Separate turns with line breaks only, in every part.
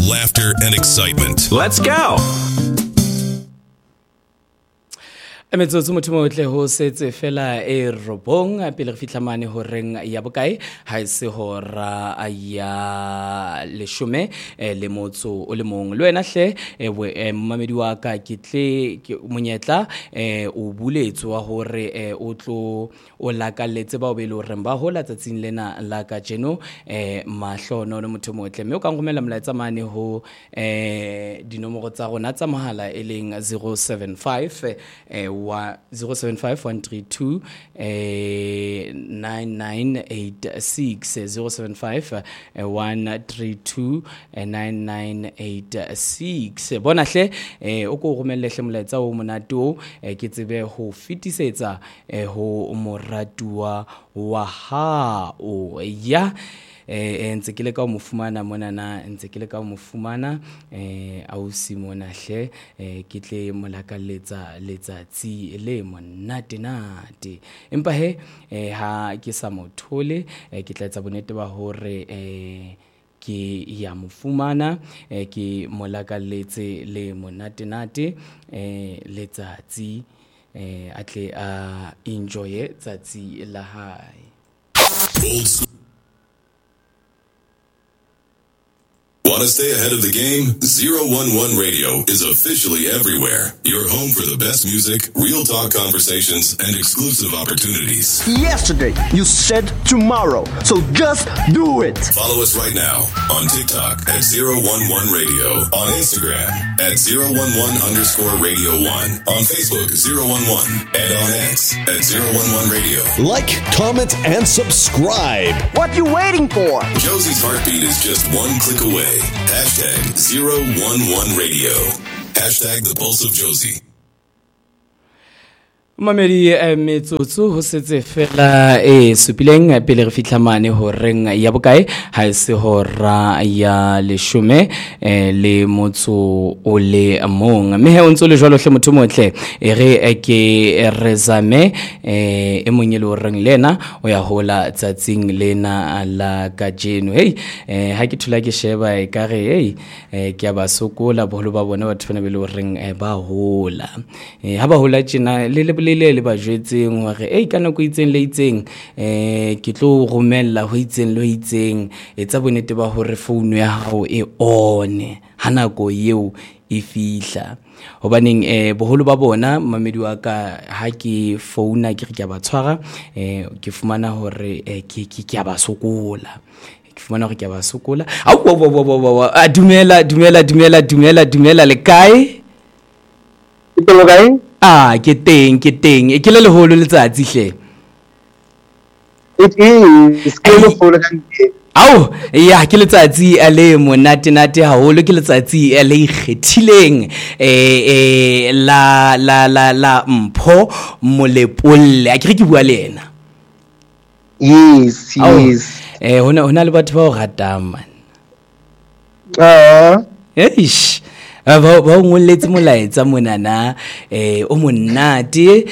laughter, and excitement.
Let's go!
Metsotso motho motle ho setse fela e robong pele re fihla mane ho reng ya bokae ha se hora ya leshome le motso o le mong le wena hle mmamedi wa ka ke tle monyetla o buletswa hore o tlo o lakaletse ba obele hore ba hola tsatsing lena la ka jeno mahlono le motho motle mme o ka ngomela molaetsa mane ho dinomoro tsa rona tsa mohala e leng 075 075 132 9986 075 132 9986 bona hle o ko romelle hle molaetsa o monate o ke tsebe ho fitisetsa ho moratua wa hao ya ntse ke le ka mo fumana monana ntse ke le ka mo fumana ausi mona hle ke tle molakaletsa letsatsi le monate nate empa he ha ke sa mothole ke tla etsa bonete ba hore ke ya mo fumana ke molakaletse le monate nate letsatsi atle a enjoy tsatsi la hae.
Want to stay ahead of the game? 011 Radio is officially everywhere. Your home for the best music, real talk conversations, and exclusive opportunities.
Yesterday, you said tomorrow, so just do it.
Follow us right now on TikTok at 011 Radio, on Instagram at 011_Radio1, on Facebook 011, and on X at 011 Radio.
Like, comment, and subscribe.
What you waiting for?
Josie's heartbeat is just one click away. Hashtag 011 Radio. Hashtag the pulse of Josie.
Mamedi metsotso ho setse fela supileng pele re fihla mane ho reng ya bokae ha se hora ya leshome le motso o le mong mme he o ntso le jwalo hle motho motle re ke rezame e mong le reng lena o ya hola tsatsing lena la kajeno hey ha ke thula ke sheba e kare hey ke ba sokola boholo ba bona batho bana be le reng ba hola ha ba hola tjena le ba jwetseng hore ka nako itseng le itseng ke tlo romella ho itseng le itseng etsa bonete ba hore phone ya hao e on hana go eo e fihla hobaneng boholo ba bona mamedi wa ka ha ke phone ke re ke ba tshwara ke fumana hore ke ba sokola ke fumana hore ke ba sokola dumela le kae ke teng ke le leholo letsatsi hle
it is ke le holo
au ya ke letsatsi le monate haholo ke letsatsi le ikgethileng la mpho molepolle a ke re ke bua le ena
yes
hona le batho ba o ratang man eish ba ngolletse molaetsa monana o monate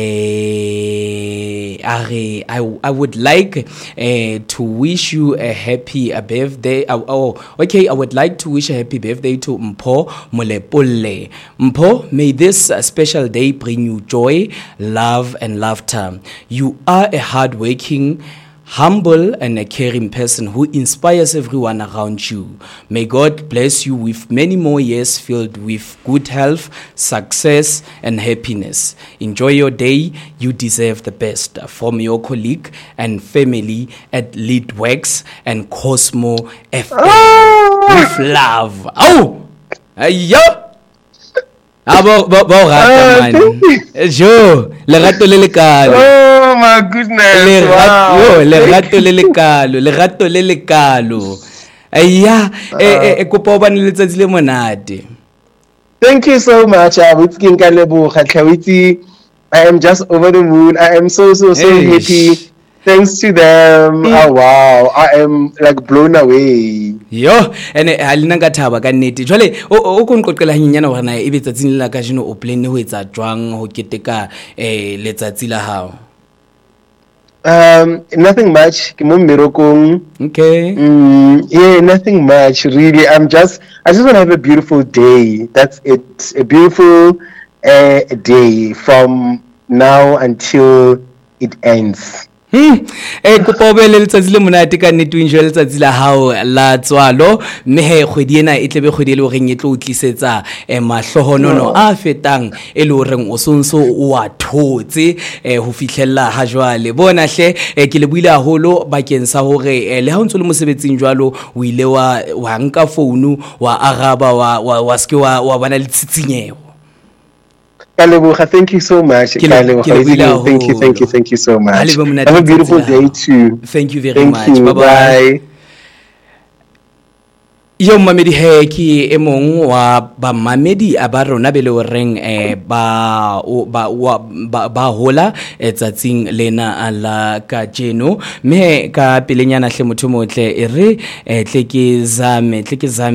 I would like to wish you a happy birthday okay I would like to wish a happy birthday to Mpho Molepolle. Mpho, may this special day bring you joy, love and laughter. You are a hardworking, humble and a caring person who inspires everyone around you. May God bless you with many more years filled with good health, success and happiness. Enjoy your day. You deserve the best. From your colleague and family at Leadworks and Cosmo FM. With love. Oh! Rata man. Jo, le rato le lekalo.
Oh my goodness.
Le rato le lekalo. Kopa ba le letsatsi le monate.
Thank you so much. I am just over the moon. I am so happy. Thanks to them. Oh wow, I am like blown away.
Yo, ene halina ka thaba ka nnete. Jwale o ko nqoqela hanyenyana hore na e be tsatsing la ka jeno o plan ho etsa jwang ho keteka letsatsi la hao.
Nothing much. Ke mo mmerekong.
Okay.
Yeah, nothing much really. I just want to have a beautiful day. That's it. A beautiful day from now until it ends.
Kopa o be le letsatsi le monate ka nnete o enjoy letsatsi la hao la tswalo mme he kgwedi ena e tlebe kgwedi le horeng e tlo o tlisetsa mahlohonono a fetang e le horeng o sonso o a thotse ho fihlella ha jwale bona hle ke le buile haholo bakeng sa hore le ha o ntse le mosebetsing jwalo o ile wa nka phone wa araba wa ske wa bana le tsitsinyeho.
Thank you so much. Thank you so much. Have a beautiful day too.
Thank you very much. Bye. Yo mamedi he ki emong wa ba mamedi a rona be le horeng ba hola tsatsing lena la ka jeno me ka pelenyana hle motho motle e re tle ke zame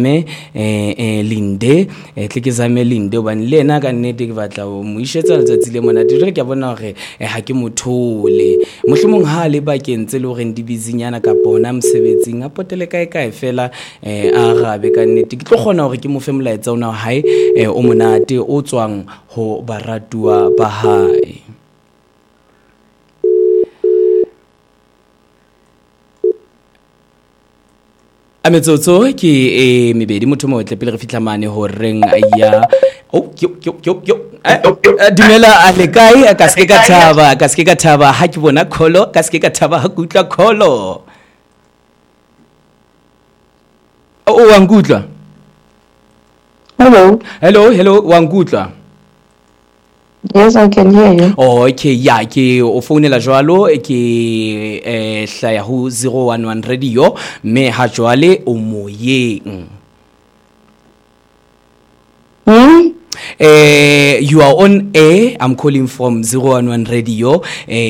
linde ban lena ka nnete ke batla o mo ishetsa letsatsi le mona dire ke bona hore ha ke mothole mohlomong ha le ba kentse le horeng di busy nyana ka bona msebetsing a potele kae fela gabe ka nnete ke tlo kgona hore ke mo fe molaetsa ona hae o monate o tswang ho baratua ba hae. Ametsotso ke mebedi motho mo tle pele re fitla mane ho reng ya dumela a le kae ka ske ka thaba ha ke bona kholo ka ske ka thaba ha kutla kholo. Oh, Wangutla. Hello, Wangutla.
Yes, I can hear you.
Oh, okay, ya ke o founela jwalo ke hlaya ho 011 radio me ha jwale o moyeng. You are on air. I'm calling from 011 radio.